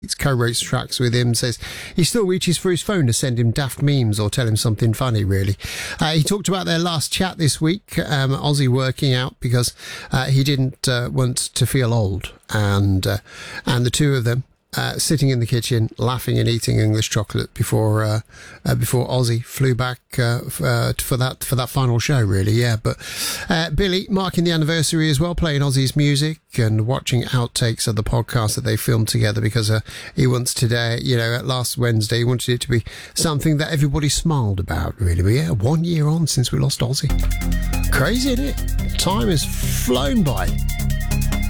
co-wrote tracks with him, says he still reaches for his phone to send him daft memes or tell him something funny, really. He talked about their last chat this week, Ozzy working out because he didn't want to feel old, and the two of them sitting in the kitchen, laughing and eating English chocolate before Ozzy flew back for that final show, really. Yeah, but Billy marking the anniversary as well, playing Ozzy's music and watching outtakes of the podcast that they filmed together, because he wants today, last Wednesday, he wanted it to be something that everybody smiled about, really. But yeah, 1 year on since we lost Ozzy. Crazy, isn't it? Time has flown by.